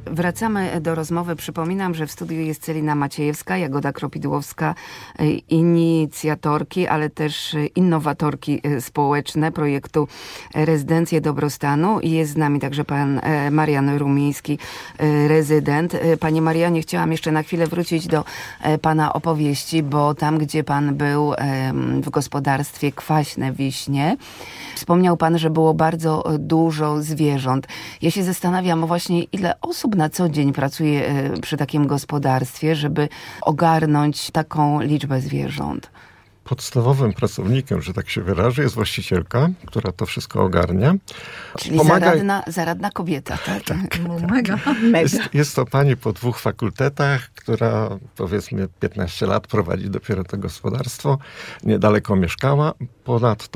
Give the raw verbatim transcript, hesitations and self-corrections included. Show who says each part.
Speaker 1: Wracamy do rozmowy. Przypominam, że w studiu jest Celina Maciejewska, Jagoda Kropidłowska, inicjatorki, ale też innowatorki społeczne projektu Rezydencje Dobrostanu. I jest z nami także pan Marian Rumiński, rezydent. Panie Marianie, chciałam jeszcze na chwilę wrócić do pana opowieści, bo tam, gdzie pan był w gospodarstwie Kwaśne Wiśnie, wspomniał pan, że było bardzo dużo zwierząt. Ja się zastanawiam właśnie, ile osób na co dzień pracuje przy takim gospodarstwie, żeby ogarnąć taką liczbę zwierząt.
Speaker 2: Podstawowym pracownikiem, że tak się wyrażę, jest właścicielka, która to wszystko ogarnia.
Speaker 1: Czyli Pomaga... zaradna, zaradna kobieta, tak?
Speaker 2: tak.
Speaker 1: No, mega. mega.
Speaker 2: Jest, jest to pani po dwóch fakultetach, która powiedzmy piętnaście lat prowadzi dopiero to gospodarstwo. Niedaleko mieszkała. Ponadto